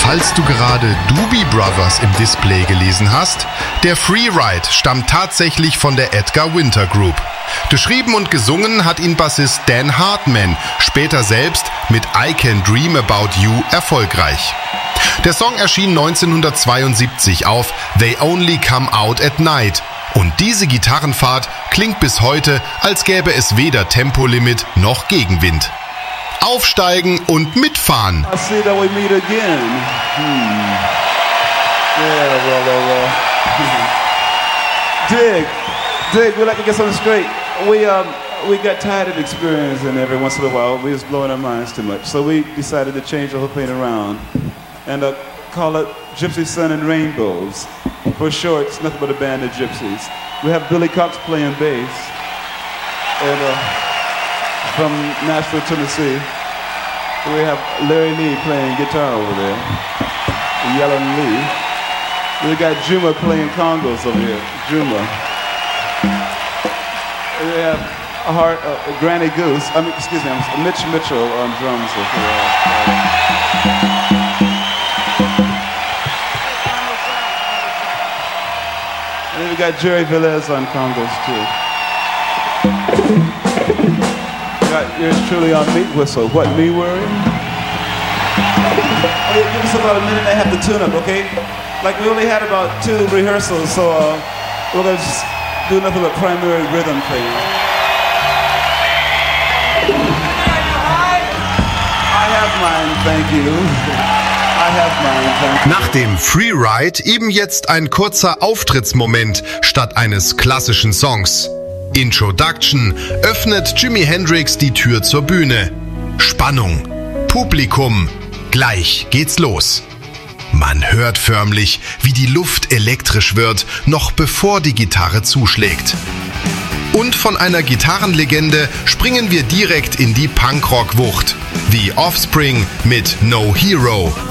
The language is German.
Falls du gerade Doobie Brothers im Display gelesen hast, der Freeride stammt tatsächlich von der Edgar Winter Group. Geschrieben und gesungen hat ihn Bassist Dan Hartman, später selbst mit I Can Dream About You erfolgreich. Der Song erschien 1972 auf They Only Come Out at Night und diese Gitarrenfahrt klingt bis heute, als gäbe es weder Tempolimit noch Gegenwind. Aufsteigen und mitfahren. I see that we meet again. Yeah, well. Dig, we like to get something straight. We got tired of experiencing every once in a while. We was blowing our minds too much. So we decided to change the whole thing around and call it Gypsy Sun and Rainbows. For short, it's nothing but a band of gypsies. We have Billy Cox playing bass. And from Nashville, Tennessee, we have Larry Lee playing guitar over there, Yellow Lee. We got Juma playing congos over here, Juma. And we have Granny Goose, Mitch Mitchell on drums. And then we got Jerry Velez on congos too. Yours truly on meat whistle. What, me worry? Okay, give us about a minute and a half to tune up, okay? Like we only had about 2 rehearsals, so we're gonna just do nothing but primary rhythm thing. I have mine, thank you. I have mine, thank you. Nach dem Freeride eben jetzt ein kurzer Auftrittsmoment statt eines klassischen Songs. Introduction öffnet Jimi Hendrix die Tür zur Bühne. Spannung, Publikum, gleich geht's los. Man hört förmlich, wie die Luft elektrisch wird, noch bevor die Gitarre zuschlägt. Und von einer Gitarrenlegende springen wir direkt in die Punkrock-Wucht. The Offspring mit No Hero.